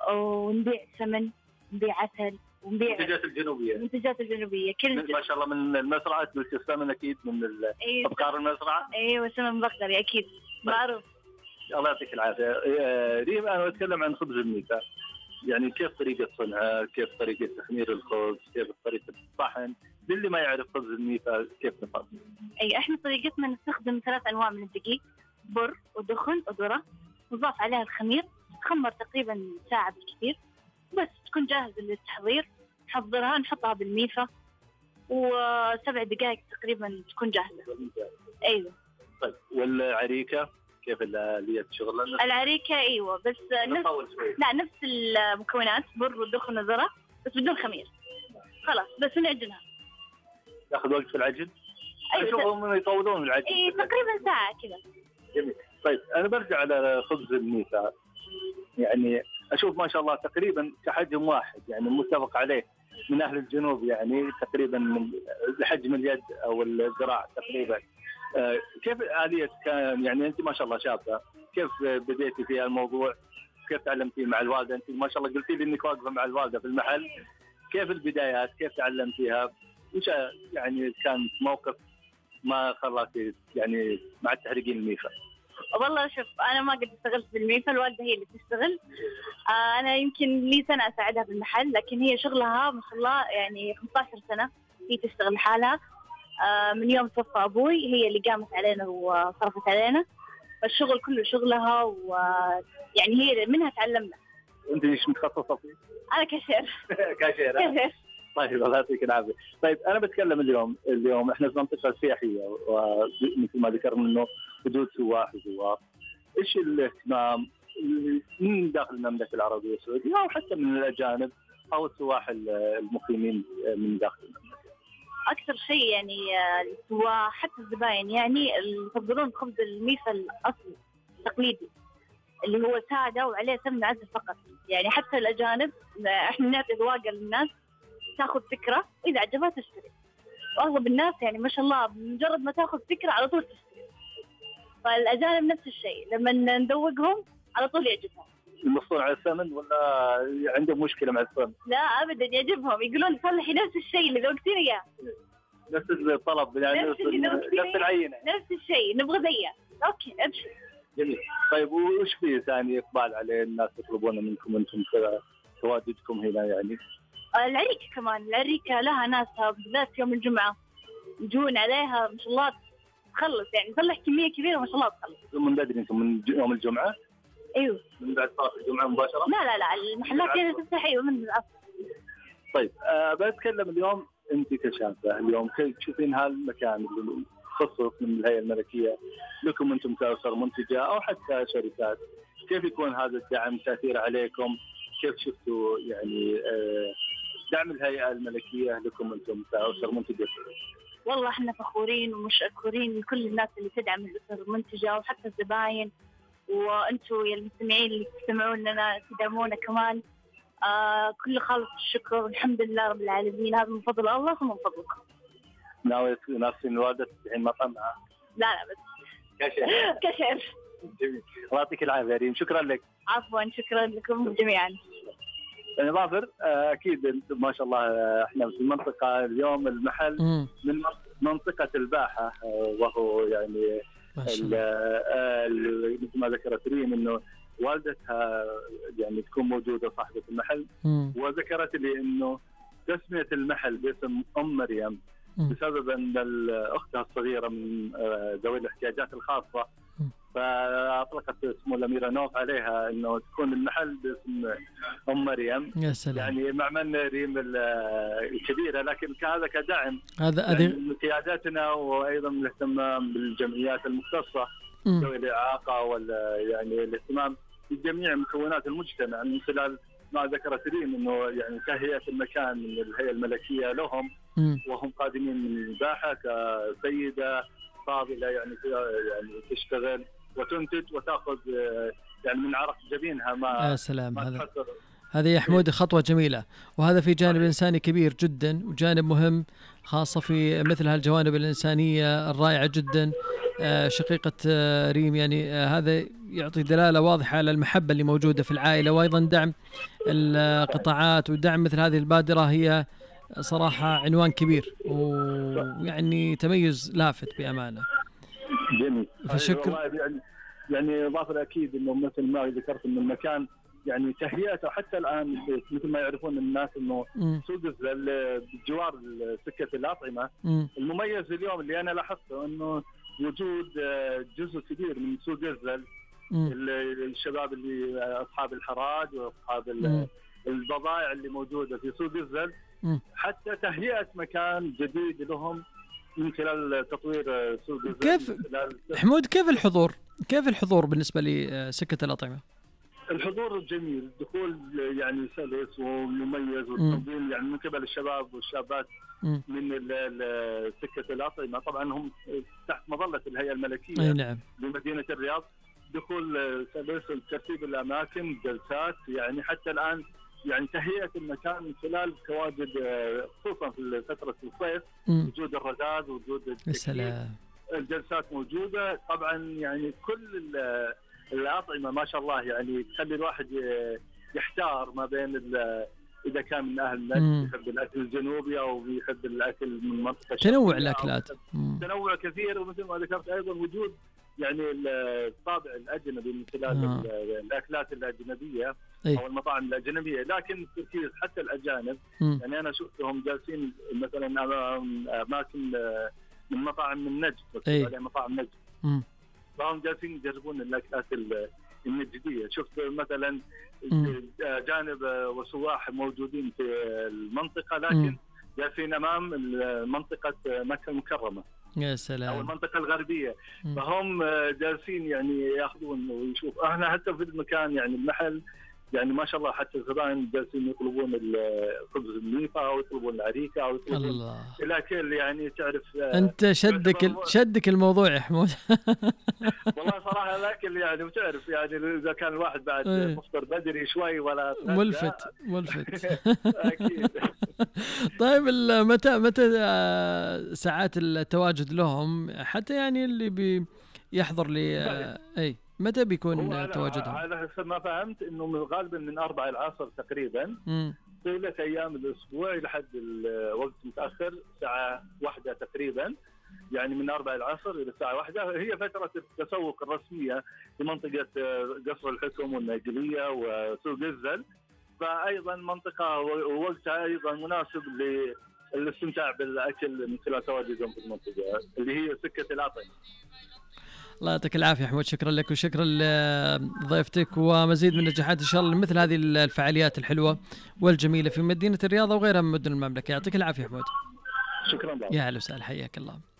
ونبيع سمن، نبيع عسل، ونبيع المنتجات الجنوبية كل ما شاء الله. من المزرعة السمن أكيد من أبقار المزرعة. أيوة سمن بقري أكيد معروف. الله يعطيك العافية. ريم، أنا أتكلم عن خبز الميفا، يعني كيف طريقة صنعه، كيف طريقة تخمير الخبز، كيف طريقة الطحن، للي ما يعرف خبز الميفا كيف نفعل. أي إحنا طريقتنا نستخدم 3 أنواع من الدقيق، بر ودخن وذرة، نضاف عليها الخمير، تخمر تقريبا ساعة بالكثير، بس تكون جاهزة للتحضير. نحضرها نحطها بالميفا و7 دقائق تقريبا تكون جاهزة. أيوة. طيب والعريكة كيف آلية شغل؟ العريكة أيوة بس نفس المكونات، بر ودخن وذرة بس بدون خمير. خلاص بس نعجنها. ياخذ وقت في العجن؟ أيوة. أشوفهم يطولون العجن. إيه تقريبا ساعة كذا. جميل. طيب أنا برجع على خبز الميفا، يعني أشوف ما شاء الله تقريبا كحجم واحد، يعني متفق عليه من أهل الجنوب، يعني تقريبا من حجم اليد أو الذراع تقريبا. كيف آلية كان، يعني أنت ما شاء الله شابة، كيف بديتي في الموضوع؟ كيف تعلمتي مع الوالدة؟ أنت ما شاء الله قلتي لي إنك واقفة مع الوالدة في المحل، كيف البدايات؟ كيف تعلمتيها؟ وش يعني كان موقف ما خلاكي يعني مع تحريقين الميفا؟ والله شوف، أنا ما قد اشتغلت بالميفا، الوالدة هي اللي تشتغل. أنا يمكن لي سنة أساعدها في المحل، لكن هي شغلها ما شاء الله يعني 15 سنة هي تشتغل لحالها. من يوم توفى أبوي هي اللي قامت علينا وصرفت علينا، فالشغل كله شغلها، ويعني هي منها تعلمنا. أنت إيش متخصصة فيه؟ أنا كاشير. كاشير. طيب الله يعطيك العافية. طيب أنا بتكلم اليوم إحنا في منطقة سياحية، ومثل ما ذكرنا إنه حدود سواح وزوار. إيش الاهتمام من داخل المملكة العربية السعودية أو حتى من الأجانب أو السواح المقيمين من داخل المملكة؟ أكثر شيء يعني السواح حتى الزباين يعني يفضلون خبز الميفا الأصلي التقليدي اللي هو سادة وعليه سمن عسل فقط. يعني حتى الأجانب إحنا نعطي ذواقة للناس تاخذ فكرة، إذا عجبها تشتري. وأغلب الناس يعني ما شاء الله بمجرد ما تاخذ فكرة على طول تشتري. فالأجانب نفس الشيء، لما نذوقهم على طول يعجبهم. يمصون على الثمن ولا عندهم مشكلة مع الثمن؟ لا أبدا يعجبهم، يقولون صلحي نفس الشيء اللي ذوقتيني إياه. نفس الطلب يعني نفس العينة. نفس الشيء نبغى زيه. أوكي أبشر. جميل. طيب وش فيه ثاني إقبال عليه الناس يطلبون منكم أنتم تواجدكم هنا يعني؟ العريكة كمان، العريكة لها ناسها بالذات يوم الجمعة يجون عليها ما شاء الله تخلص، يعني نصلح كمية كبيرة ما شاء الله تخلص. من بدري أنتم من يوم الجمعة؟ أيوه. من بعد صلاة الجمعة مباشرة؟ لا المحلات هنا تفتح أيوه من العصر. طيب بتكلم اليوم أنت كشابة، اليوم كيف تشوفين هالمكان اللي خصص من الهيئة الملكية لكم أنتم كأسر منتجة أو حتى شركات، كيف يكون هذا الدعم تأثير عليكم؟ كيف شفتوا يعني دعم الهيئة الملكية لكم أنتم كأسر منتجة؟ والله احنا فخورين ومشكورين لكل الناس اللي تدعم الأسر المنتجة وحتى الزباين، وأنتوا يا المستمعين اللي تستمعون لنا تدعمونا كمان. كل خالص الشكر والحمد لله رب العالمين، هذا من فضل الله ومن فضلكم. ناسين الوالدة تفتحين مطعم معها؟ لا بس كشير. جميل. الله يعطيك العافية ريم، شكرا لك. عفوا، شكرا لكم جميعا. ظافر أكيد ما شاء الله احنا في المنطقة اليوم المحل من منطقة الباحة، وهو يعني مثل ما ذكرت ريم انه والدتها يعني تكون موجودة صاحبة المحل، وذكرت لي انه تسمية المحل باسم أم مريم بسبب ان اختها الصغيرة من ذوي الاحتياجات الخاصة، فأطلقت اسمه الأميرة نوف عليها إنه تكون المحل باسم أم مريم. يا سلام. يعني مع من ريم الكبيرة، لكن هذا كدعم هذا من قياداتنا، وأيضا من الاهتمام بالجمعيات المختصة ذوي الإعاقة، يعني الاهتمام بجميع مكونات المجتمع من خلال ما ذكرت ريم إنه يعني تهيئة المكان من الهيئة الملكية لهم، وهم قادمين من الباحة كسيدة فاضلة يعني تشتغل وتنتج وتأخذ يعني من عرق جبينها ما. يا سلام. هذه يا حمود خطوة جميلة، وهذا في جانب إنساني كبير جدا وجانب مهم، خاصة في مثل هالجوانب الإنسانية الرائعة جدا. شقيقة ريم يعني هذا يعطي دلالة واضحة على المحبة اللي موجودة في العائلة، وأيضا دعم القطاعات ودعم مثل هذه البادرة هي صراحة عنوان كبير ويعني تميز لافت بأمانة. جميل. فشكر. يعني إضافة أكيد إنه مثل ما ذكرت إنه المكان يعني تهيئته حتى الآن مثل ما يعرفون الناس إنه سوق بجوار سكة الأطعمة. المميز اليوم اللي أنا لاحظته إنه وجود جزء كبير من سوق الزل، الشباب اللي أصحاب الحراج وأصحاب البضائع اللي موجودة في سوق الزل، حتى تهيئة مكان جديد لهم من خلال تطوير سوق الزل. كيف حمود كيف الحضور بالنسبة لسكة الأطعمة؟ الحضور جميل، الدخول يعني سلس ومميز، والتنظيم يعني من قبل الشباب والشابات من سكة الأطعمة. طبعا هم تحت مظلة الهيئة الملكية نعم. بمدينة الرياض. دخول سلس، ترتيب الأماكن، جلسات، يعني حتى الآن يعني تهيئة المكان من خلال تواجد خصوصا في فترة الصيف وجود الرذاذ، وجود الجلسات موجودة. طبعا يعني كل الأطعمة ما شاء الله يعني تخلي الواحد يحتار ما بين إذا كان من أهل النجد يحب الأكل الجنوبي أو يحب الأكل من منطقة تنوع الأكلات، تنوع كثير. ومثل ما ذكرت أيضا وجود يعني الطابع الأجنبي من خلال الأكلات الأجنبية أو المطاعم الأجنبية. لكن التركيز حتى الأجانب يعني أنا شفتهم جالسين مثلا أماكن من مطاعم النجد، على مطاعم نجد، فهم جالسين يجربون الأكلات النجدية. شفت مثلا جانب وسواح موجودين في المنطقة لكن جالسين أمام منطقة مكة المكرمة، يا سلام، أو المنطقة الغربية، فهم جالسين يعني يأخذون ويشوف. احنا حتى في المكان يعني المحل يعني ما شاء الله حتى الزبائن جالسين يطلبون الخبز الميفا أو يطلبون العريكة أو يطلبون الأكل. يعني تعرف أنت شدك الموضوع يا حمود. والله صراحة الأكل يعني وتعرف يعني إذا كان الواحد بعد مفطر بدري شوي ولا ملفت أكيد. طيب متى ساعات التواجد لهم حتى يعني اللي بيحضر لي أي متى بيكون تواجدهم؟ على حسب ما فهمت إنه غالبا من 4 العصر تقريبا طيلة أيام الأسبوع لحد الوقت متأخر الساعة 1 تقريبا، يعني من 4 العصر إلى الساعة 1 هي فترة التسوق الرسمية في منطقة قصر الحكم والناجلية وسوق الزل. فأيضا منطقة ووقتها أيضا مناسب للاستمتاع بالأكل من خلال تواجدهم في المنطقة اللي هي سكة الأطعمة. الله يعطيك العافية حمود، شكرا لك وشكرا لضيفتك، ومزيد من النجاحات إن شاء الله مثل هذه الفعاليات الحلوة والجميلة في مدينة الرياض وغيرها من مدن المملكة. يعطيك العافية حمود. شكرا لك. يا أهلا وسهلا، حياك الله.